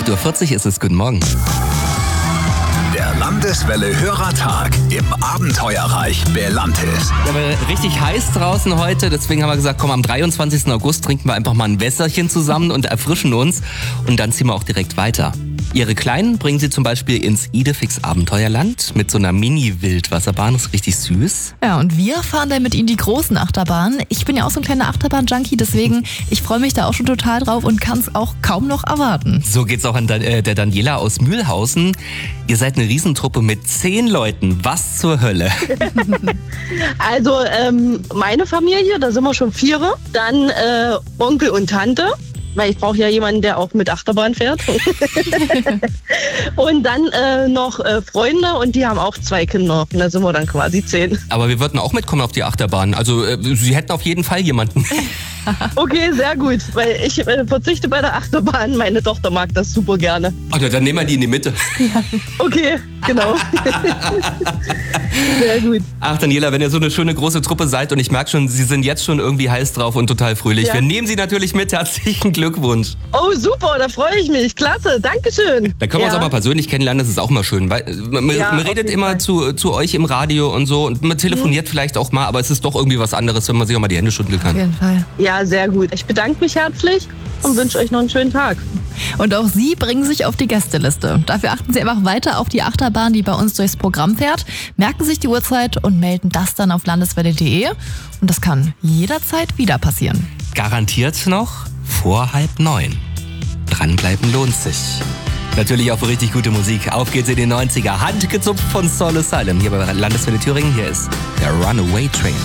8:40 Uhr ist es. Guten Morgen. Der Landeswelle Hörertag im Abenteuerreich Belantis. Ja, aber richtig heiß draußen heute, deswegen haben wir gesagt, komm, am 23. August trinken wir einfach mal ein Wässerchen zusammen und erfrischen uns und dann ziehen wir auch direkt weiter. Ihre Kleinen bringen Sie zum Beispiel ins Idefix Abenteuerland mit so einer Mini-Wildwasserbahn, das ist richtig süß. Ja, und wir fahren dann mit Ihnen die großen Achterbahnen. Ich bin ja auch so ein kleiner Achterbahn-Junkie, deswegen ich freue mich da auch schon total drauf und kann es auch kaum noch erwarten. So geht's auch an der Daniela aus Mühlhausen. Ihr seid eine Riesentruppe mit 10 Leuten. Was zur Hölle? Also meine Familie, da sind wir schon 4. Dann Onkel und Tante, weil ich brauche ja jemanden, der auch mit Achterbahn fährt. Und dann noch Freunde und die haben auch 2 Kinder. Und da sind wir dann quasi 10. Aber wir würden auch mitkommen auf die Achterbahn. Also Sie hätten auf jeden Fall jemanden. Okay, sehr gut, weil ich verzichte bei der Achterbahn. Meine Tochter mag das super gerne. Also dann nehmen wir die in die Mitte. Okay, genau. Sehr gut. Ach Daniela, wenn ihr so eine schöne große Truppe seid und ich merke schon, Sie sind jetzt schon irgendwie heiß drauf und total fröhlich. Ja. Wir nehmen Sie natürlich mit. Herzlichen Glückwunsch. Oh, super, da freue ich mich. Klasse, Dankeschön. Da können wir uns auch mal persönlich kennenlernen, das ist auch mal schön. Weil man auf redet jeden immer Fall. zu euch im Radio und so und man telefoniert vielleicht auch mal, aber es ist doch irgendwie was anderes, wenn man sich auch mal die Hände schütteln Auf kann. jeden Fall. Ja, sehr gut. Ich bedanke mich herzlich und wünsche euch noch einen schönen Tag. Und auch Sie bringen sich auf die Gästeliste. Dafür achten Sie einfach weiter auf die Achterbahn, die bei uns durchs Programm fährt, merken sich die Uhrzeit und melden das dann auf landeswelle.de. Und das kann jederzeit wieder passieren. Garantiert noch vor 8:30. Dranbleiben lohnt sich. Natürlich auch für richtig gute Musik. Auf geht's in die 90er. Handgezupft von Soul Asylum. Hier bei Landeswelle Thüringen. Hier ist der Runaway Train.